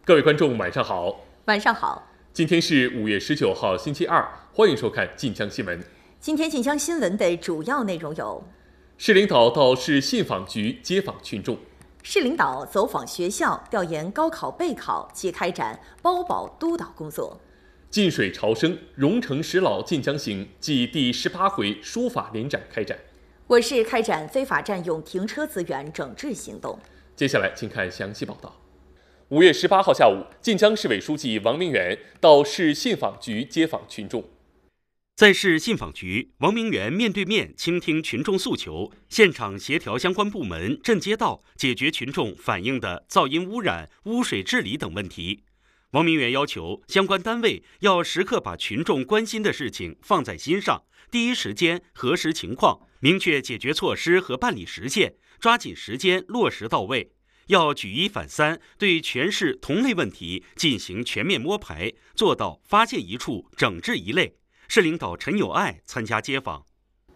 各位观众，晚上好。 晚上好。 今天是5月19号，星期二，欢迎收看晋江新闻。 今天晋江新闻的主要内容有： 市领导到市信访局接访群众； 市领导走访学校，调研高考备考及开展包保督导工作； 近水潮生，蓉城十老晋江行暨第18回书法联展开展。 我市开展非法占用停车资源整治行动。 接下来请看详细报道。5月18号下午，晋江市委书记王明远到市信访局接访群众。 在市信访局，王明远面对面倾听群众诉求，现场协调相关部门镇街道，解决群众反映的噪音污染、污水治理等问题。王明远要求相关单位要时刻把群众关心的事情放在心上，第一时间核实情况，明确解决措施和办理时限，抓紧时间落实到位。要举一反三，对全市同类问题进行全面摸排，做到发现一处整治一类。市领导陈友爱参加接访。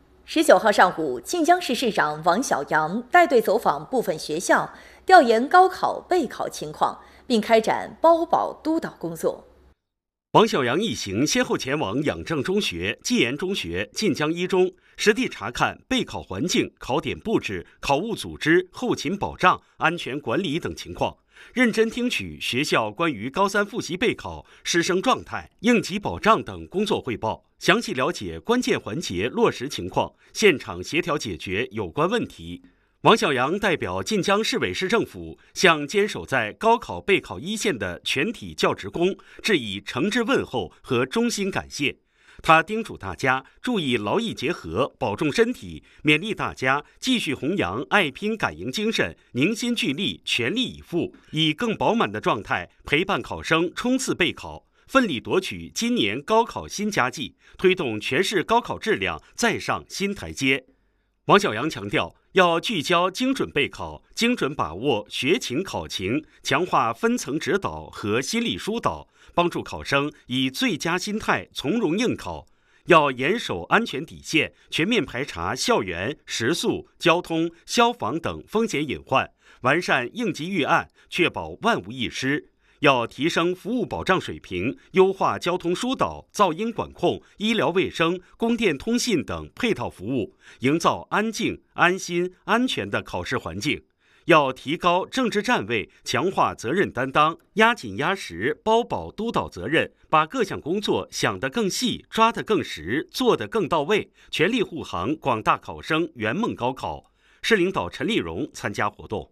19号上午，晋江市市长王小阳带队走访部分学校，调研高考备考情况，并开展包保督导工作。 王小阳一行先后前往养正中学、济研中学、晋江一中，实地查看备考环境、考点布置、考务组织、后勤保障、安全管理等情况，认真听取学校关于高三复习备考、师生状态、应急保障等工作汇报，详细了解关键环节落实情况，现场协调解决有关问题。王小阳代表晋江市委市政府向坚守在高考备考一线的全体教职工致以诚挚问候和衷心感谢。他叮嘱大家注意劳逸结合，保重身体，勉励大家继续弘扬爱拼敢赢精神，凝心聚力，全力以赴，以更饱满的状态陪伴考生冲刺备考，奋力夺取今年高考新佳绩，推动全市高考质量再上新台阶。王小阳强调，要聚焦精准备考，精准把握学情考情，强化分层指导和心理疏导，帮助考生以最佳心态从容应考。要严守安全底线，全面排查校园、食宿、交通、消防等风险隐患，完善应急预案，确保万无一失。要提升服务保障水平，优化交通疏导、噪音管控、医疗卫生、供电通信等配套服务，营造安静、安心、安全的考试环境。要提高政治站位，强化责任担当，压紧压实包保督导责任，把各项工作想得更细，抓得更实，做得更到位，全力护航广大考生圆梦高考。市领导陈丽蓉参加活动。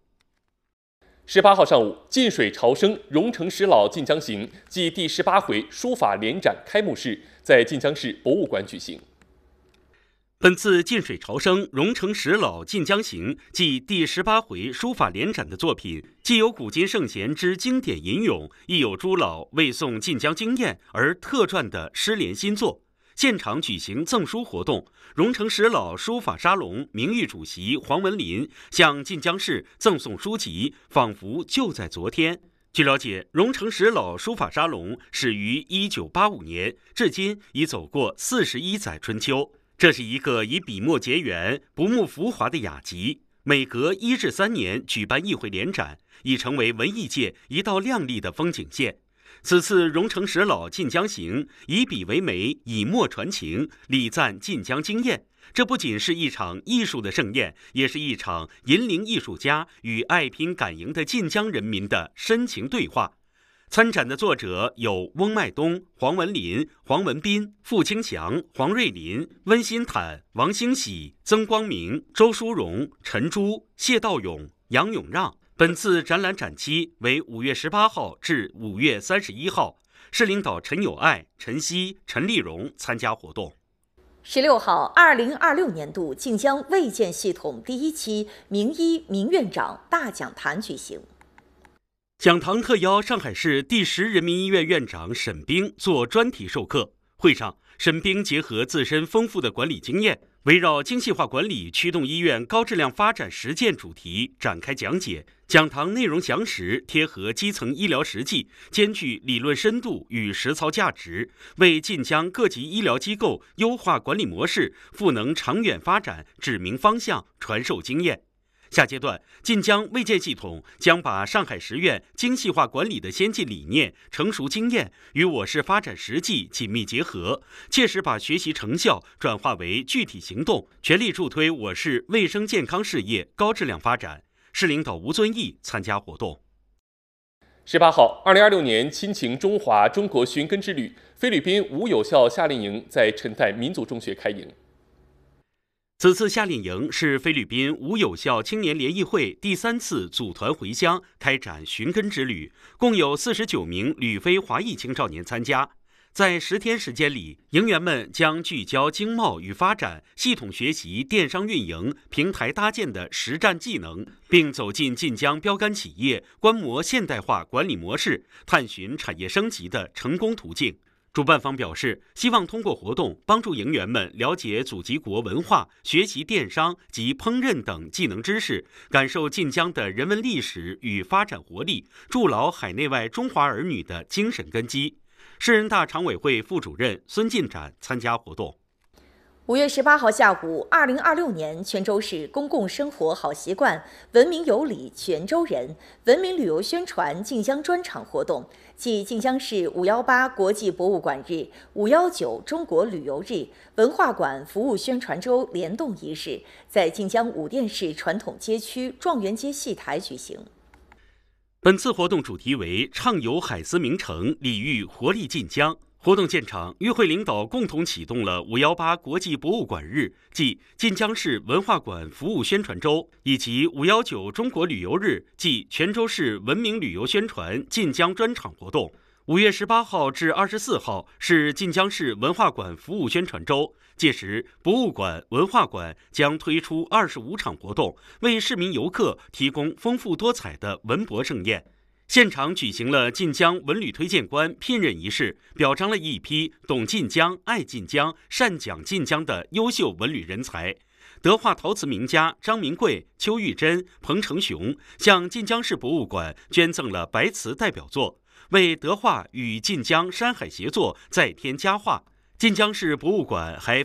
18号上午，近水潮生，蓉城十老晋江行暨第18回书法联展开幕式在晋江市博物馆举行。 本次近水潮生，蓉城十老晋江行暨第18回书法联展的作品，既有古今圣贤之经典吟咏，亦有诸老为颂晋江经验而特撰的诗联新作。现场举行赠书活动，蓉城十老书法沙龙名誉主席黄文林向晋江市赠送书籍，仿佛就在昨天。据了解，蓉城十老书法沙龙始于1985年，至今已走过41载春秋。这是一个以笔墨结缘、不慕浮华的雅集，每隔1至3年举办一回联展，已成为文艺界一道亮丽的风景线。此次蓉城十老晋江行，以笔为媒，以墨传情，礼赞晋江经验。这不仅是一场艺术的盛宴，也是一场引领艺术家与爱拼敢赢的晋江人民的深情对话。参展的作者有翁迈东、黄文林、黄文斌、傅清祥、黄瑞林、温馨坦、王兴喜、曾光明、周淑荣、陈珠、谢道勇、杨永让。本次展览展期为5月18号至5月31号。市领导陈友爱、陈希、陈丽蓉参加活动。 16号，2026年度晋江卫健系统第1期名医名院长大讲坛举行。 讲堂特邀上海市第10人民医院院长沈冰做专题授课。会上，沈冰结合自身丰富的管理经验，围绕精细化管理驱动医院高质量发展实践主题展开讲解。讲堂内容详实，贴合基层医疗实际，兼具理论深度与实操价值，为晋江各级医疗机构优化管理模式、赋能长远发展指明方向、传授经验。 下阶段，晋江卫健系统将把上海十院精细化管理的先进理念、成熟经验与我市发展实际紧密结合，切实把学习成效转化为具体行动，全力助推我市卫生健康事业高质量发展。市领导吴遵义参加活动。 18号，2026年亲情中华中国寻根之旅菲律宾无有效夏令营在陈代民族中学开营。 此次夏令营是菲律宾无有效青年联谊会第3次组团回乡开展寻根之旅，共有49名旅菲华裔青少年参加。在10天时间里，营员们将聚焦经贸与发展，系统学习电商运营、平台搭建的实战技能，并走进晋江标杆企业，观摩现代化管理模式，探寻产业升级的成功途径。主办方表示，希望通过活动帮助营员们了解祖籍国文化，学习电商及烹饪等技能知识，感受晋江的人文历史与发展活力，筑牢海内外中华儿女的精神根基。市人大常委会副主任孙进展参加活动。 5月18号下午，2026年泉州市公共生活好习惯文明有礼泉州人文明旅游宣传晋江专场活动暨晋江市518国际博物馆日、519中国旅游日文化馆服务宣传周联动仪式，在晋江武店市传统街区状元街戏台举行。 本次活动主题为畅游海丝名城，礼遇活力晋江。活动现场，与会领导共同启动了518国际博物馆日暨晋江市文化馆服务宣传周，以及519中国旅游日暨泉州市文明旅游宣传晋江专场活动。5月18号至24号是晋江市文化馆服务宣传周，届时博物馆、文化馆将推出25场活动，为市民游客提供丰富多彩的文博盛宴。现场举行了晋江文旅推荐官聘任仪式，表彰了一批懂晋江、爱晋江、善讲晋江的优秀文旅人才。德化陶瓷名家张明贵、邱玉珍、彭成雄向晋江市博物馆捐赠了白瓷代表作，为德化与晋江山海协作再添佳话。晋江市博物馆还